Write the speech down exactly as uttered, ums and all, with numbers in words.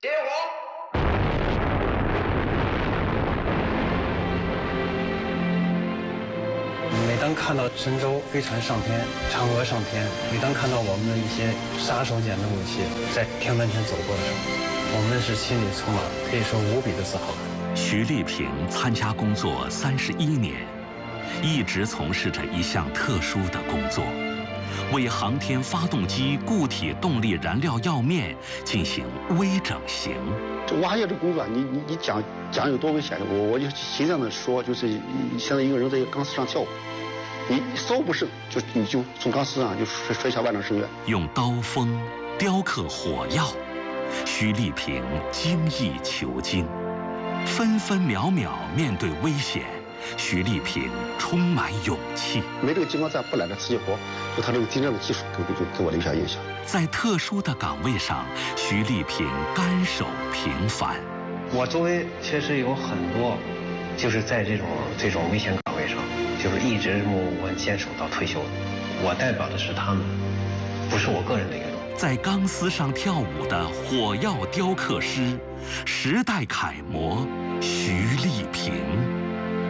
点火！ 每当看到神舟飞船上天、嫦娥上天，每当看到我们的一些杀手锏的武器在天门前走过的时候，我们是心里充满可以说无比的自豪。 徐立平参加工作三十一年，一直从事着一项特殊的工作，为航天发动机固体动力燃料药面进行微整形。 这挖药这工作，你你你讲讲有多危险？我我就形象的说，就是现在一个人在一个钢丝上跳舞，你稍不慎就你就从钢丝上就摔摔下万丈深渊。 用刀锋雕刻火药，徐立平精益求精，分分秒秒面对危险，徐立平充满勇气。 没这个激光站不揽这瓷器活，就他这个精湛的技术给给给我留下印象。 在特殊的岗位上，徐立平甘守平凡。 我周围确实有很多，就是在这种这种危险岗位上，就是一直默默坚守到退休的。我代表的是他们，不是我个人的一个。 在钢丝上跳舞的火药雕刻师，时代楷模徐立平。